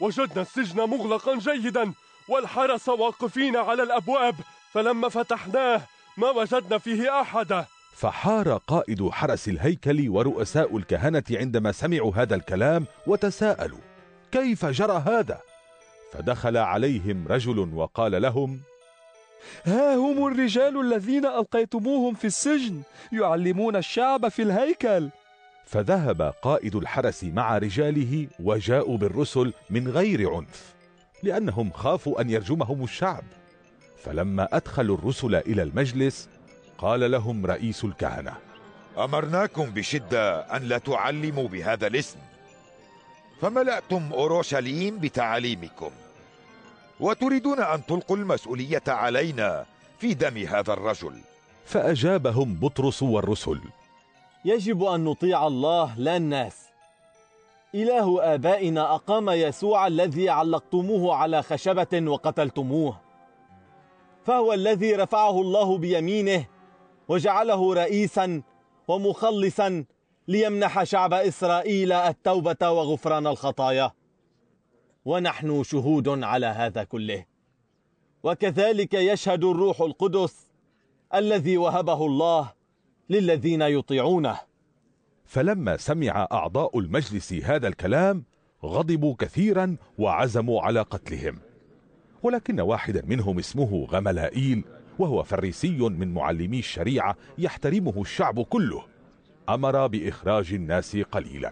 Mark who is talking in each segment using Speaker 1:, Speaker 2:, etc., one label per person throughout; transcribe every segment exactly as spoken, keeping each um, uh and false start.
Speaker 1: وجدنا السجن مغلقا جيدا والحرس واقفين على الأبواب، فلما فتحناه ما وجدنا فيه أحدا.
Speaker 2: فحار قائد حرس الهيكل ورؤساء الكهنة عندما سمعوا هذا الكلام وتساءلوا كيف جرى هذا. فدخل عليهم رجل وقال لهم:
Speaker 3: ها هم الرجال الذين ألقيتموهم في السجن يعلمون الشعب في الهيكل.
Speaker 2: فذهب قائد الحرس مع رجاله وجاءوا بالرسل من غير عنف، لأنهم خافوا أن يرجمهم الشعب. فلما أدخلوا الرسل إلى المجلس قال لهم رئيس الكهنة:
Speaker 4: أمرناكم بشدة أن لا تعلموا بهذا الاسم، فملأتم أورشليم بتعاليمكم، وتريدون أن تلقوا المسؤولية علينا في دم هذا الرجل.
Speaker 2: فأجابهم بطرس والرسل:
Speaker 5: يجب أن نطيع الله لا الناس. إله آبائنا أقام يسوع الذي علقتموه على خشبة وقتلتموه، فهو الذي رفعه الله بيمينه وجعله رئيسا ومخلصا ليمنح شعب إسرائيل التوبة وغفران الخطايا. ونحن شهود على هذا كله، وكذلك يشهد الروح القدس الذي وهبه الله للذين يطيعونه.
Speaker 2: فلما سمع أعضاء المجلس هذا الكلام غضبوا كثيرا وعزموا على قتلهم. ولكن واحدا منهم اسمه غملائيل، وهو فريسي من معلمي الشريعة يحترمه الشعب كله، أمر بإخراج الناس قليلا.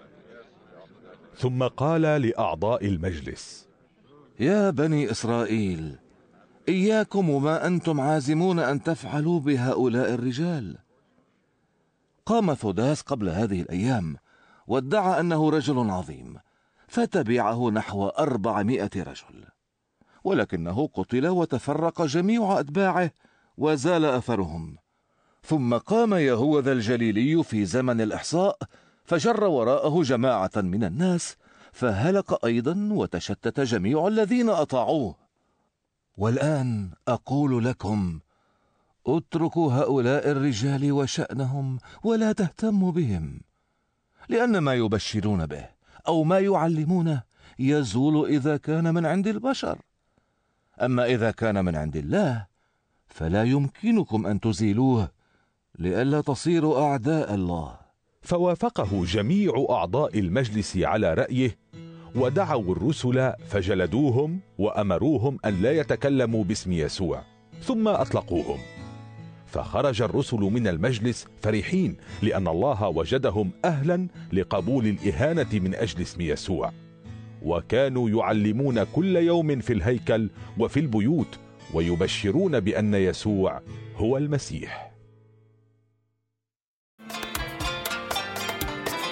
Speaker 2: ثم قال لأعضاء المجلس:
Speaker 6: يا بني إسرائيل، إياكم وما أنتم عازمون أن تفعلوا بهؤلاء الرجال. قام ثوداس قبل هذه الأيام وادعى أنه رجل عظيم، فتبعه نحو أربعمائة رجل، ولكنه قتل وتفرق جميع أتباعه وزال أثرهم. ثم قام يهوذا الجليلي في زمن الإحصاء فجر وراءه جماعة من الناس، فهلك أيضا وتشتت جميع الذين أطاعوه. والآن أقول لكم: اتركوا هؤلاء الرجال وشأنهم ولا تهتموا بهم، لأن ما يبشرون به أو ما يعلمونه يزول إذا كان من عند البشر، أما إذا كان من عند الله فلا يمكنكم أن تزيلوه لئلا تصيروا أعداء الله.
Speaker 2: فوافقه جميع أعضاء المجلس على رأيه، ودعوا الرسل فجلدوهم وأمروهم أن لا يتكلموا باسم يسوع، ثم أطلقوهم. فخرج الرسل من المجلس فرحين، لأن الله وجدهم أهلا لقبول الإهانة من أجل اسم يسوع. وكانوا يعلمون كل يوم في الهيكل وفي البيوت، ويبشرون بأن يسوع هو المسيح.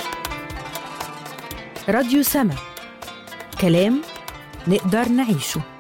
Speaker 7: راديو سما، كلام نقدر نعيشه.